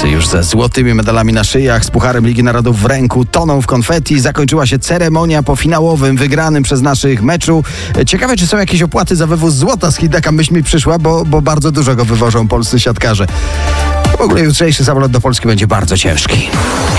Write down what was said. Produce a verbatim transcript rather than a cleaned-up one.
Polacy już ze złotymi medalami na szyjach, z Pucharem Ligi Narodów w ręku, toną w konfetti. Zakończyła się ceremonia po finałowym, wygranym przez naszych meczu. Ciekawe, czy są jakieś opłaty za wywóz złota z Hidaka. Myśl mi przyszła, bo, bo bardzo dużo go wywożą polscy siatkarze. W ogóle jutrzejszy samolot do Polski będzie bardzo ciężki.